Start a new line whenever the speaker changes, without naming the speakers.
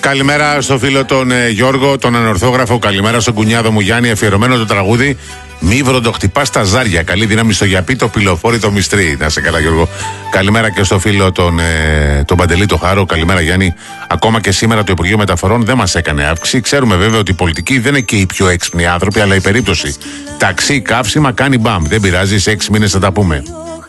Καλημέρα στο φίλο τον Γιώργο, τον ανορθόγραφο. Καλημέρα στον κουνιάδο μου Γιάννη. Αφιερωμένο το τραγούδι Μη βροντοχτυπά στα ζάρια. Καλή δύναμη στο γιαπί, το πυλοφόρι, το μυστρί. Να σε καλά, Γιώργο. Καλημέρα και στο φίλο τον Παντελή, το Χάρο. Καλημέρα, Γιάννη. Ακόμα και σήμερα το Υπουργείο Μεταφορών δεν μας έκανε αύξηση. Ξέρουμε βέβαια ότι οι πολιτικοί δεν είναι και οι πιο έξυπνοι άνθρωποι, αλλά η περίπτωση ταξί, καύσιμα κάνει μπαμ. Δεν πειράζει, σε 6 μήνες θα τα πούμε.